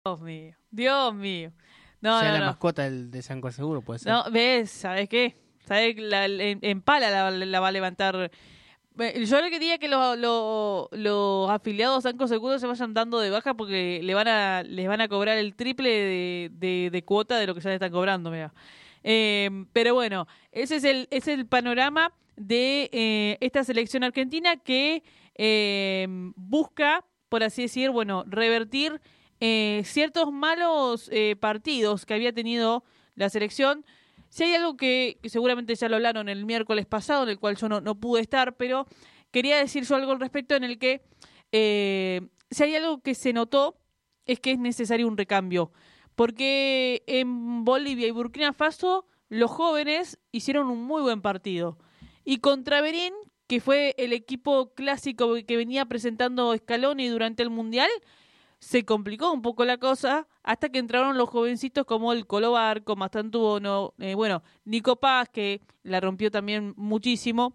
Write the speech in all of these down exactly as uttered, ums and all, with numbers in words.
Dios mío, Dios mío. No, sea no, la no. mascota del, de San Seguro, puede ser. No, ves, ¿sabes qué? ¿Sabes? La, en, en pala la, la va a levantar. Eh, Yo le quería que los los- los afiliados a Banco Seguro se vayan dando de baja porque le van a, les van a cobrar el triple de, de, de cuota de lo que ya le están cobrando, mira. Eh, pero bueno, ese es el, ese es el panorama de eh, esta selección argentina que eh, busca, por así decir, bueno, revertir eh, ciertos malos eh, partidos que había tenido la selección. Si hay algo que, que seguramente ya lo hablaron el miércoles pasado, en el cual yo no, no pude estar, pero quería decir yo algo al respecto en el que eh, si hay algo que se notó es que es necesario un recambio. Porque en Bolivia y Burkina Faso los jóvenes hicieron un muy buen partido. Y contra Benín, que fue el equipo clásico que venía presentando Scaloni durante el Mundial, se complicó un poco la cosa hasta que entraron los jovencitos como el Colo Barco, Mastantuono, eh, bueno, Nico Paz, que la rompió también muchísimo,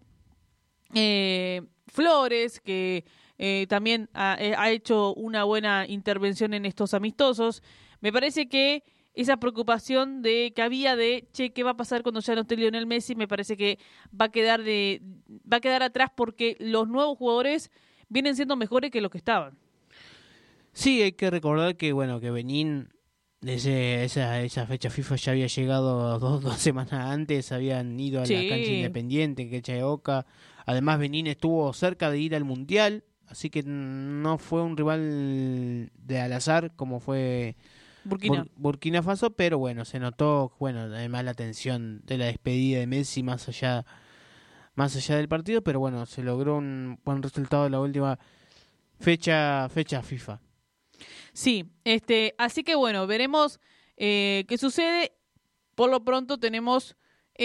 eh, Flores, que eh, también ha, eh, ha hecho una buena intervención en estos amistosos. Me parece que esa preocupación de que había de, che, ¿qué va a pasar cuando ya no esté Lionel Messi? Me parece que va a quedar de va a quedar atrás porque los nuevos jugadores vienen siendo mejores que los que estaban. Sí, hay que recordar que, bueno, que Benín, desde esa, esa fecha FIFA ya había llegado dos, dos semanas antes, habían ido a la cancha Sí, independiente, que de Oca. Además, Benín estuvo cerca de ir al Mundial, así que no fue un rival de al azar como fue Burkina. Bur- Burkina Faso, pero bueno, se notó, bueno, además la tensión de la despedida de Messi más allá, más allá del partido, pero bueno, se logró un buen resultado en la última fecha, fecha FIFA. Sí, este, así que bueno, veremos eh, qué sucede. Por lo pronto tenemos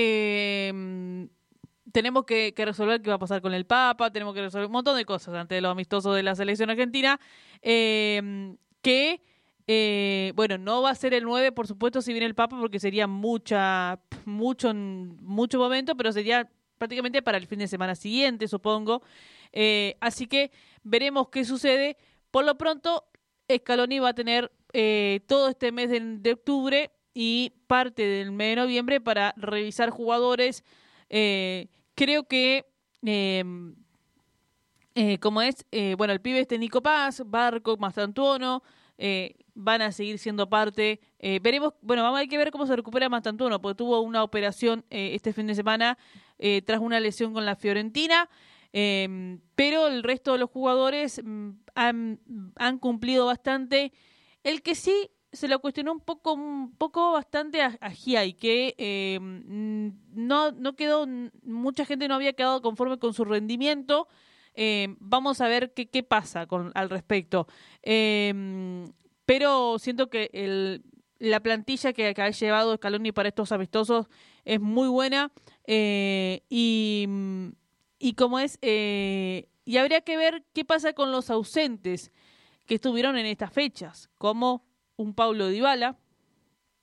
eh, tenemos que, que resolver qué va a pasar con el Papa, tenemos que resolver un montón de cosas antes de los amistosos de la selección argentina, eh, que, eh, bueno, no va a ser el nueve, por supuesto, si viene el Papa, porque sería mucha, mucho, mucho momento, pero sería prácticamente para el fin de semana siguiente, supongo. Eh, así que veremos qué sucede. Por lo pronto, Scaloni va a tener eh, todo este mes de, de octubre y parte del mes de noviembre para revisar jugadores. Eh, creo que, eh, eh, como es, eh, bueno, el pibe este Nico Paz, Barco, Mastantuono, eh, van a seguir siendo parte. Eh, veremos, bueno, vamos a hay que ver cómo se recupera Mastantuono, porque tuvo una operación eh, este fin de semana eh, tras una lesión con la Fiorentina. Eh, pero el resto de los jugadores mm, han, han cumplido bastante. El que sí se lo cuestionó un poco, un poco bastante a, a Giai, que eh, mm, no, no quedó, mucha gente no había quedado conforme con su rendimiento. Eh, vamos a ver qué, qué pasa con, al respecto. Eh, pero siento que el, la plantilla que, que ha llevado Scaloni para estos amistosos es muy buena. Eh, y, y como es, eh, y habría que ver qué pasa con los ausentes que estuvieron en estas fechas, como un Paulo Dybala,